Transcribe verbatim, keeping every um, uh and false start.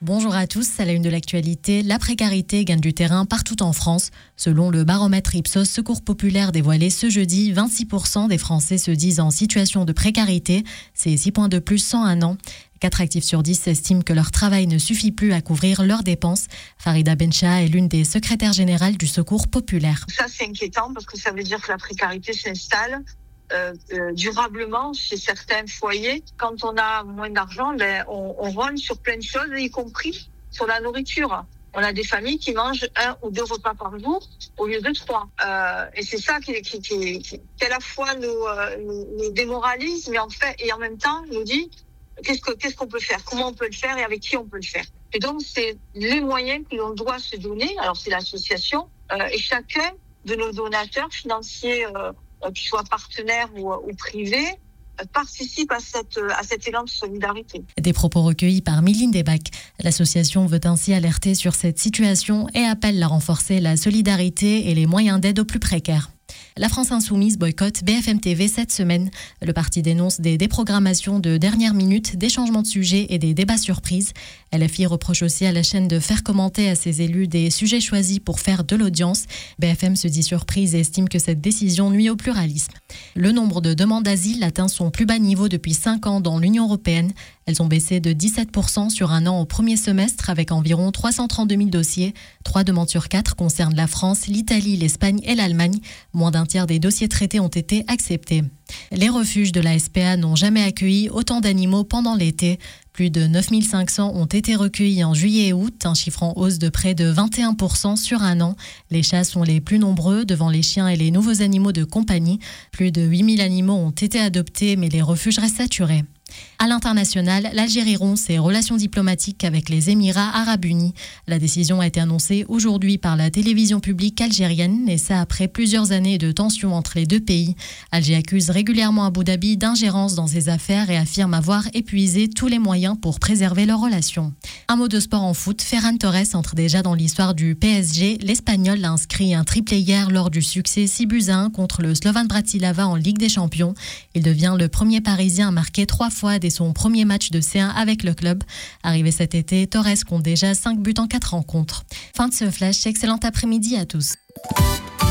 Bonjour à tous, à la une de l'actualité, la précarité gagne du terrain partout en France. Selon le baromètre Ipsos Secours Populaire dévoilé ce jeudi, vingt-six pour cent des Français se disent en situation de précarité. C'est six points de plus en un an. quatre actifs sur dix estiment que leur travail ne suffit plus à couvrir leurs dépenses. Farida Bencha est l'une des secrétaires générales du Secours Populaire. Ça, c'est inquiétant parce que ça veut dire que la précarité s'installe euh, euh, durablement chez certains foyers. Quand on a moins d'argent, ben, on, on rogne sur plein de choses, y compris sur la nourriture. On a des familles qui mangent un ou deux repas par jour au lieu de trois. Euh, et c'est ça qui, qui, qui, qui, qui à la fois nous, euh, nous, nous démoralise, mais en fait, et en même temps nous dit qu'est-ce, que, qu'est-ce qu'on peut faire, comment on peut le faire et avec qui on peut le faire. Et donc, c'est les moyens que l'on doit se donner. Alors, c'est l'association euh, et chacun de nos donateurs financiers, euh, qu'ils soient partenaires ou, ou privés, euh, participe à, cette, à cet élan de solidarité. Des propos recueillis par Mylène Debac. L'association veut ainsi alerter sur cette situation et appelle à renforcer la solidarité et les moyens d'aide aux plus précaires. La France Insoumise boycotte B F M T V cette semaine. Le parti dénonce des déprogrammations de dernière minute, des changements de sujets et des débats surprises. L F I reproche aussi à la chaîne de faire commenter à ses élus des sujets choisis pour faire de l'audience. B F M se dit surprise et estime que cette décision nuit au pluralisme. Le nombre de demandes d'asile atteint son plus bas niveau depuis cinq ans dans l'Union européenne. Elles ont baissé de dix-sept pour cent sur un an au premier semestre avec environ trois cent trente-deux mille dossiers. Trois demandes sur quatre concernent la France, l'Italie, l'Espagne et l'Allemagne. Moins d'un tiers des dossiers traités ont été acceptés. Les refuges de la S P A n'ont jamais accueilli autant d'animaux pendant l'été. Plus de neuf mille cinq cents ont été recueillis en juillet et août, un chiffre en hausse de près de vingt et un pour cent sur un an. Les chats sont les plus nombreux devant les chiens et les nouveaux animaux de compagnie. Plus de huit mille animaux ont été adoptés, mais les refuges restent saturés. À l'international, l'Algérie rompt ses relations diplomatiques avec les Émirats arabes unis. La décision a été annoncée aujourd'hui par la télévision publique algérienne et ça après plusieurs années de tensions entre les deux pays. Alger accuse régulièrement Abu Dhabi d'ingérence dans ses affaires et affirme avoir épuisé tous les moyens pour préserver leurs relations. Un mot de sport en foot, Ferran Torres entre déjà dans l'histoire du P S G. L'Espagnol a inscrit un triplé hier lors du succès six buts à un contre le Slovan Bratislava en Ligue des Champions. Il devient le premier Parisien à marquer trois fois dès son premier match de C un avec le club. Arrivé cet été, Torres compte déjà cinq buts en quatre rencontres. Fin de ce flash, excellent après-midi à tous.